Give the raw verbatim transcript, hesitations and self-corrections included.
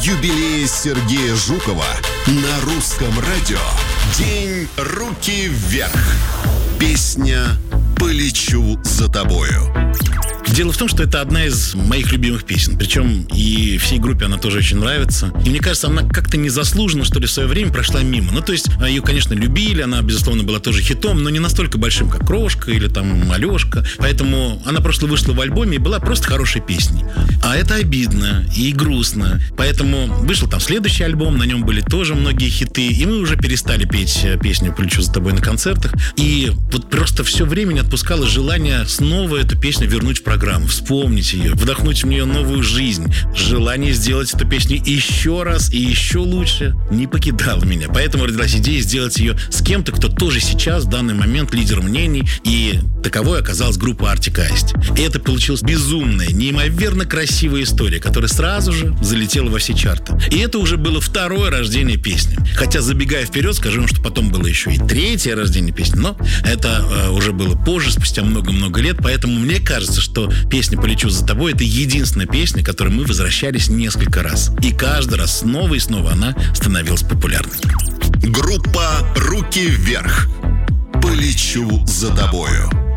юбилея Сергея Жукова на русском радио «День руки вверх». Песня «Полечу за тобою». Дело в том, что это одна из моих любимых песен. Причем и всей группе она тоже очень нравится. И мне кажется, она как-то незаслуженно, что ли, в свое время прошла мимо. Ну, то есть, ее, конечно, любили, она, безусловно, была тоже хитом, но не настолько большим, как «Крошка» или там «Алешка». Поэтому она просто вышла в альбоме и была просто хорошей песней. А это обидно и грустно. Поэтому вышел там следующий альбом, на нем были тоже многие хиты, и мы уже перестали петь песню «Полечу за тобой» на концертах. И вот просто все время не отпускало желание снова эту песню вернуть в программу. Вспомнить ее, вдохнуть в нее новую жизнь. Желание сделать эту песню еще раз и еще лучше не покидало меня. Поэтому родилась идея сделать ее с кем-то, кто тоже сейчас, в данный момент, лидер мнений. И таковой оказалась группа Arctic и Asti. И это получилась безумная, неимоверно красивая история, которая сразу же залетела во все чарты. И это уже было второе рождение песни. Хотя, забегая вперед, скажу вам, что потом было еще и третье рождение песни. Но это э, уже было позже, спустя много-много лет. Поэтому мне кажется, что песня «Полечу за тобой» — это единственная песня, к которой мы возвращались несколько раз. И каждый раз снова и снова она становилась популярной. Группа «Руки вверх». «Полечу за тобою».